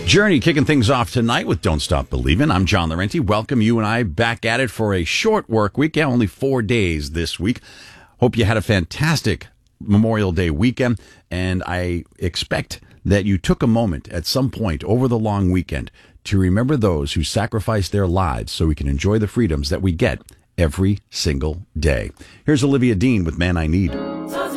Journey kicking things off tonight with Don't Stop Believin'. I'm John Laurenti. Welcome you and I back at it for a short work week. Yeah, only 4 days this week. Hope you had a fantastic Memorial Day weekend, and I expect that you took a moment at some point over the long weekend to remember those who sacrificed their lives so we can enjoy the freedoms that we get every single day. Here's Olivia Dean with Man I Need.